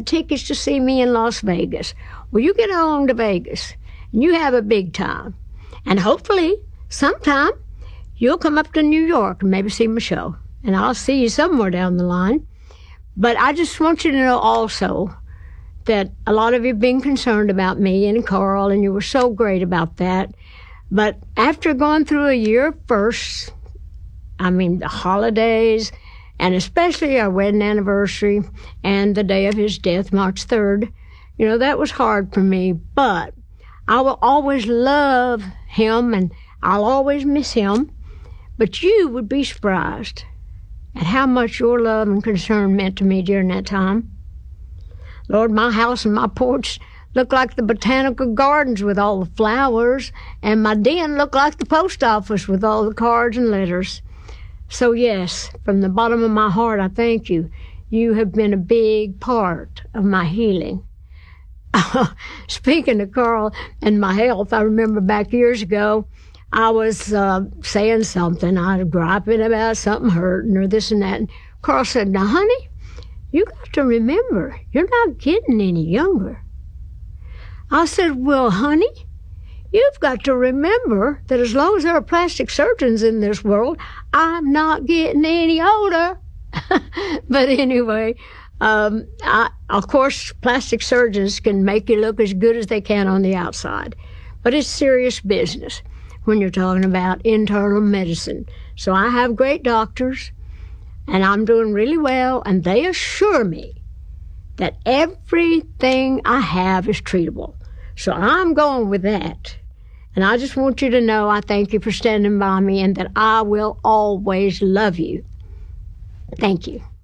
had tickets to see me in Las Vegas. Well, you get on to Vegas, and you have a big time. And hopefully, sometime, you'll come up to New York and maybe see my show. And I'll see you somewhere down the line. But I just want you to know also that a lot of you have been concerned about me and Carl, and you were so great about that. But after going through a year of firsts, the holidays, and especially our wedding anniversary and the day of his death, March 3rd, that was hard for me. But I will always love him, and I'll always miss him. But you would be surprised at how much your love and concern meant to me during that time. Lord, my house and my porch looked like the botanical gardens with all the flowers, and my den looked like the post office with all the cards and letters. So yes, from the bottom of my heart, I thank you. You have been a big part of my healing. Speaking of Carl and my health, I remember back years ago, I was saying something. I was griping about something hurting or this and that. And Carl said, "Now, honey, you got to remember, you're not getting any younger." I said, "Well, honey, you've got to remember that as long as there are plastic surgeons in this world, I'm not getting any older." But anyway, of course, plastic surgeons can make you look as good as they can on the outside. But it's serious business when you're talking about internal medicine. So I have great doctors, and I'm doing really well, and they assure me that everything I have is treatable. So I'm going with that. And I just want you to know I thank you for standing by me and that I will always love you. Thank you.